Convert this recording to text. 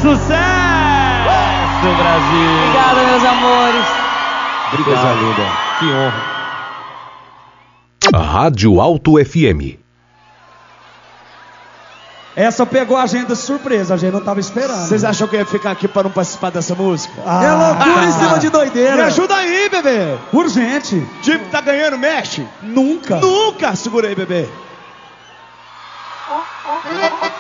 Sucesso, Brasil! Obrigada, meus amores. Obrigado, linda. Que honra. Rádio Alto FM. Essa pegou a gente de surpresa, a gente não tava esperando. Vocês acham que eu ia ficar aqui para não participar dessa música? É loucura em cima de doideira. Me ajuda aí, bebê. Urgente. Tipo, tá ganhando, mexe? Nunca. Nunca. Segura aí, bebê.